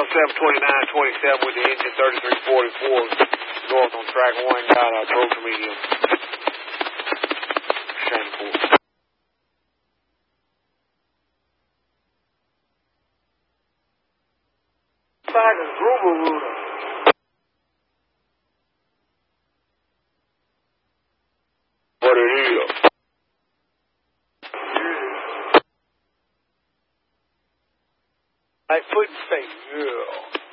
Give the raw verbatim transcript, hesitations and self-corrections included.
seven twenty-nine twenty-seven with the engine thirty-three forty-four north on track one. Got our approach medium. Shanport. Back is Gruber Rooter. What it is? Yeah. Like foot and face, yeah.